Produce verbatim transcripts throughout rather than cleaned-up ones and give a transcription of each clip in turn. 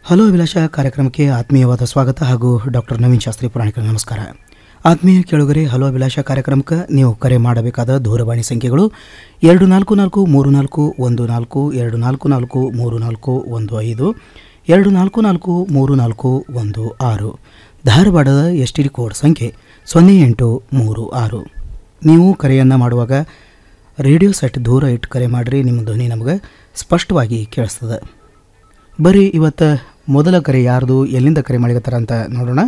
Hello ಅಭಿಲಾಷ ಕಾರ್ಯಕ್ರಮಕ್ಕೆ ಆತ್ಮೀಯವಾದ ಸ್ವಾಗತ ಹಾಗೂ ಡಾಕ್ಟರ್ ನವೀನ್ ಶಾಸ್ತ್ರಿ ಪುರಾಣಿಕ ನಮಸ್ಕಾರ. ಆತ್ಮೀಯ ಕೇಳುಗರೆ, ಹಲೋ ಅಭಿಲಾಷ ಕಾರ್ಯಕ್ರಮಕ್ಕೆ ನೀವು ಕರೆ ಮಾಡಬೇಕಾದ ದೂರವಾಣಿ ಸಂಖ್ಯೆಗಳು ಎರಡು ನಾಲ್ಕು ನಾಲ್ಕು ಮೂರು ನಾಲ್ಕು ಒಂದು ನಾಲ್ಕು ಎರಡು ನಾಲ್ಕು ನಾಲ್ಕು ಮೂರು ನಾಲ್ಕು ಒಂದು ಐದು ಎರಡು ನಾಲ್ಕು ನಾಲ್ಕು ಮೂರು ನಾಲ್ಕು ಒಂದು ಆರು. ಧಾರವಾಡದ ಎಸ್ ಟಿ ಡಿ ಕೋಡ್ ಸಂಖ್ಯೆ ಸೊನ್ನೆ ಎಂಟು ಮೂರು ಆರು. ನೀವು ಕರೆಯನ್ನು ಮಾಡುವಾಗ ರೇಡಿಯೋ ಸೆಟ್ ದೂರ ಇಟ್ಟು ಕರೆ ಮಾಡಿರಿ, ನಿಮ್ಮ ಧ್ವನಿ ನಮಗೆ ಸ್ಪಷ್ಟವಾಗಿ ಕೇಳಿಸ್ತದೆ. ಬರೀ ಇವತ್ತು ಮೊದಲ ಕರೆ ಯಾರ್ದು, ಎಲ್ಲಿಂದ ಕರೆ ಮಾಡಿರ್ತಾರ ಅಂತ ನೋಡೋಣ.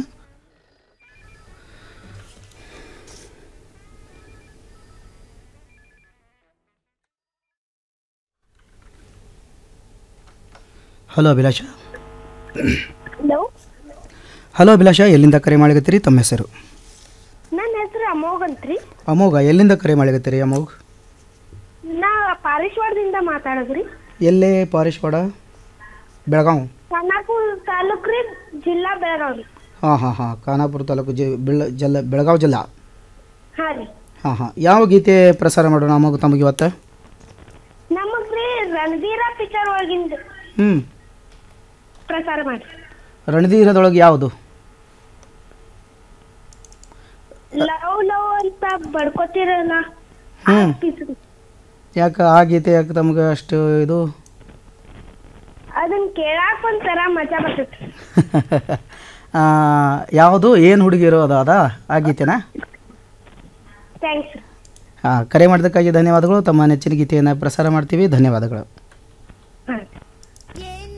ಹಲೋ ಅಭಿಲಾಷ. ಹಲೋ ಹಲೋ ಅಭಿಲಾಷ, ಎಲ್ಲಿಂದ ಕರೆ ಮಾಡಿಗತ್ತೀರಿ? ತಮ್ಮ ಹೆಸರು? ನನ್ನ ಹೆಸರು ಅಮೋಘ್ ಅಂತ್ರಿ. ಅಮೋಘ, ಎಲ್ಲಿಂದ ಕರೆ ಮಾಡಿಗತ್ತೀರಿ ಅಮೋಘ್? ನಾ ಪಾರೇಶ್ವಾಡದಿಂದ ಮಾತಾಡೋದ್ರಿ. ಎಲ್ಲೇ ಪಾರೇಶ್ವಾಡ? ಬೆಳಗಾವ್? ಖಾನಾಪುರ ತಾಲೂಕು ರೀ, ಜಿಲ್ಲಾ ಬೆಳಗಾವ್ ರೀ. ಹಾಂ ಹಾಂ ಹಾಂ ಖಾನಾಪುರ ತಾಲೂಕು ಜಿ ಬೆಳ ಜಲ್ಲ ಬೆಳಗಾವಿ ಜಿಲ್ಲಾ. ಹಾಂ ರೀ. ಹಾಂ ಹಾಂ ಯಾವ ಗೀತೆ ಪ್ರಸಾರ ಮಾಡೋಣ ಅಮೋಘ್ ತಮಗೆ ಇವತ್ತು? ನಮಗೆ ರೀ ರಣಧೀರ ಪಿಕ್ಚರ್ ಒಳಗಿಂದ ಹ್ಞೂ ಪ್ರಸಾರ ಮಾಡಿ. ರಣಧೀರದೊಳಗೆ ಯಾವುದು? ಲವ್ ಲವ್ ಅಂತ ಬಡ್ಕೋತಿರಲ್ಲ. ಹ್ಞೂ ಯಾಕೆ ಆ ಗೀತೆ ಯಾಕೆ ತಮ್ಗೆ ಅಷ್ಟು ಇದು? ಅದನ್ನ ಕೇಳಾಕ ಒಂಥರ ಮಜಾ ಬರ್ತೈತಿ. ಯಾವುದು, ಏನು ಹುಡುಗಿರೋ ಅದು ಅದಾ ಆ ಗೀತೆನಾ? ಥ್ಯಾಂಕ್ಸ್. ಹಾಂ, ಕರೆ ಮಾಡಿದ್ದಕ್ಕಾಗಿ ಧನ್ಯವಾದಗಳು. ತಮ್ಮ ನೆಚ್ಚಿನ ಗೀತೆಯನ್ನು ಪ್ರಸಾರ ಮಾಡ್ತೀವಿ. ಧನ್ಯವಾದಗಳು. ಹಾಂ.